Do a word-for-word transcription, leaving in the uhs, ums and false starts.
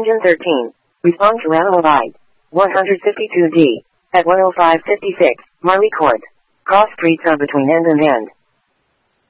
Engine thirteen. Respond to Analyte. one fifty-two D. At one oh five fifty-six, Marley Court. Cross streets are between end and end.